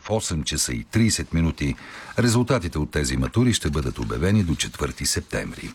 в 8 часа и 30 минути. Резултатите от тези матури ще бъдат обявени до 4 септември.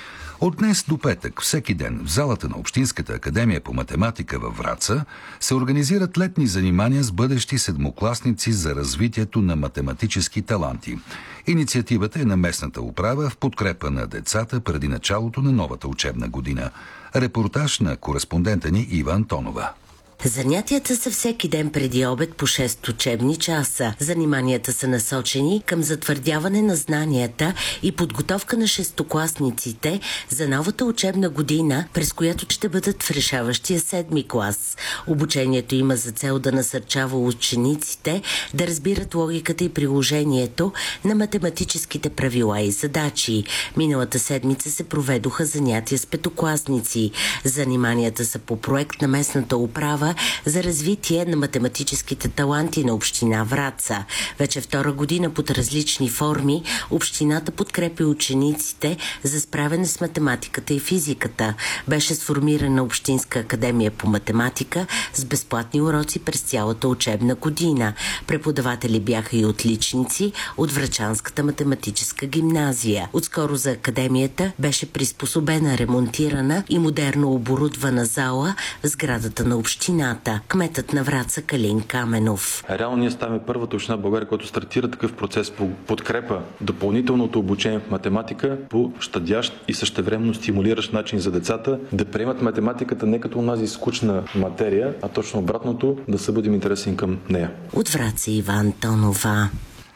От днес до петък, всеки ден, в залата на Общинската академия по математика във Враца се организират летни занимания с бъдещи седмокласници за развитието на математически таланти. Инициативата е на местната управа в подкрепа на децата преди началото на новата учебна година. Репортаж на кореспондента ни Ива Антонова. Занятията са всеки ден преди обед по 6 учебни часа. Заниманията са насочени към затвърдяване на знанията и подготовка на шестокласниците за новата учебна година, през която ще бъдат в решаващия 7-ми клас. Обучението има за цел да насърчава учениците да разбират логиката и приложението на математическите правила и задачи. Миналата седмица се проведоха занятия с петокласници. Заниманията са по проект на местната управа за развитие на математическите таланти на община Враца. Вече втора година под различни форми общината подкрепи учениците за справяне с математиката и физиката. Беше сформирана Общинска академия по математика с безплатни уроци през цялата учебна година. Преподаватели бяха и отличници от Врачанската математическа гимназия. Отскоро за академията беше приспособена, ремонтирана и модерно оборудвана зала в сградата на общината. Кметът на Враца Калин Каменов. Реално ние ставаме първата община в България, която стартира такъв процес по подкрепа допълнителното обучение в математика по щадящ и същевременно стимулиращ начин за децата да приемат математиката не като онази скучна материя, а точно обратното, да се бъдем интересни към нея. От Враца Ива Антонова.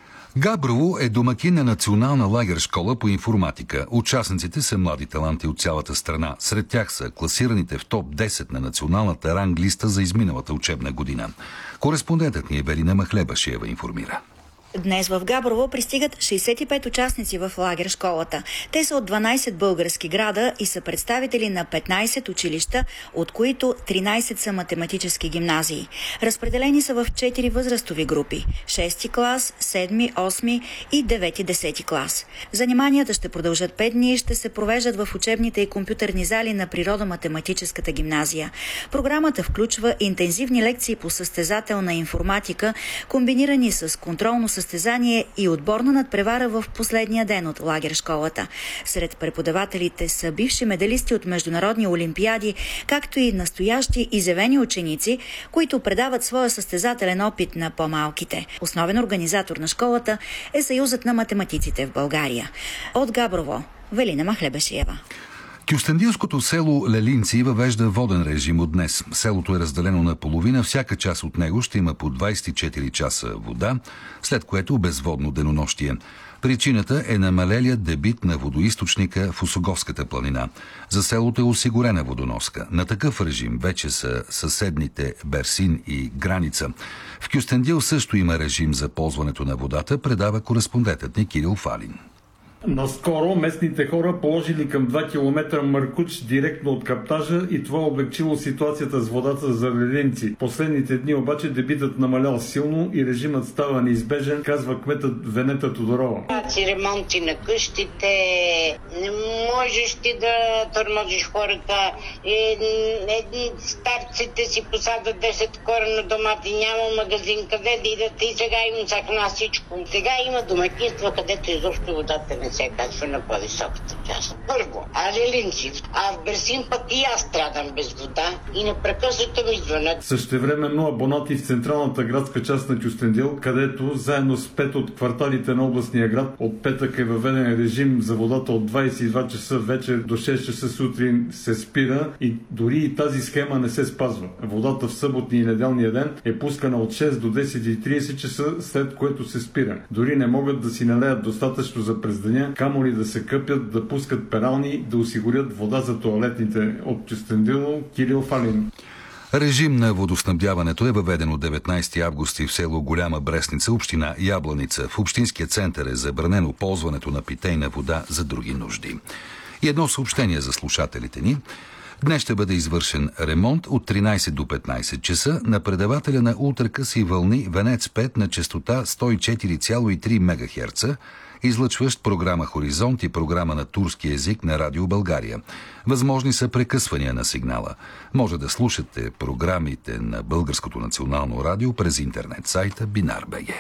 Габрово е домакин на национална лагер школа по информатика. Участниците са млади таланти от цялата страна. Сред тях са класираните в топ 10 на националната ранглиста за изминалата учебна година. Кореспондентът ни Евелина Махлебашиева информира. Днес в Габрово пристигат 65 участници в лагер школата. Те са от 12 български града и са представители на 15 училища, от които 13 са математически гимназии. Разпределени са в 4 възрастови групи – 6 клас, 7, 8 и 9-10 клас. Заниманията ще продължат 5 дни и ще се провеждат в учебните и компютърни зали на Природо-математическата гимназия. Програмата включва интензивни лекции по състезателна информатика, комбинирани с контролно състезание и отборна надпревара в последния ден от лагер школата. Сред преподавателите са бивши медалисти от международни олимпиади, както и настоящи изявени ученици, които предават своя състезателен опит на по-малките. Основен организатор на школата е Съюзът на математиците в България. От Габрово, Велина Махлебашиева. Кюстендилското село Лелинци въвежда воден режим от днес. Селото е разделено на половина, всяка част от него ще има по 24 часа вода, след което безводно денонощие. Причината е намалелият дебит на водоизточника в Осоговската планина. За селото е осигурена водоноска. На такъв режим вече са съседните Берсин и Граница. В Кюстендил също има режим за ползването на водата, предава кореспондентът ни Кирил Фалин. Наскоро местните хора положили към 2 км маркуч директно от каптажа и това облегчило ситуацията с водата за Лелинци. Последните дни обаче дебитът намалял силно и режимът става неизбежен, казва кметът Венета Тодорова. Ремонти на къщите, не можеш ти да тормозиш хората. Старците си посадат 10 корена домати, няма магазин къде да идат и сега им захна всичко. Сега има домакинства, където изобщо водата не се качва на по-високата част. Първо, Лелинци, а в Берсин пък и аз страдам без вода и непрекъснато ми звънят. Същевременно абонати в централната градска част на Кюстендил, където заедно с 5 от кварталите на областния град от петък е въведен режим за водата от 22 часа вечер до 6 часа сутрин се спира и дори и тази схема не се спазва. Водата в съботния и неделния ден е пускана от 6 до 10:30 часа, след което се спира. Дори не могат да си налеят достатъчно за през деня, камо ли да се къпят, да пускат перални, да осигурят вода за тоалетните. От Кюстендил, Кирил Фалин. Режим на водоснабдяването е въведен от 19 август в село Голяма Брестница, община Ябланица. В общинския център е забранено ползването на питейна вода за други нужди. И едно съобщение за слушателите ни. Днес ще бъде извършен ремонт от 13 до 15 часа на предавателя на ултракъси вълни Венец 5 на честота 104,3 МГц, излъчващ програма Хоризонт и програма на турски език на Радио България. Възможни са прекъсвания на сигнала. Може да слушате програмите на Българското национално радио през интернет сайта Бинар.бг.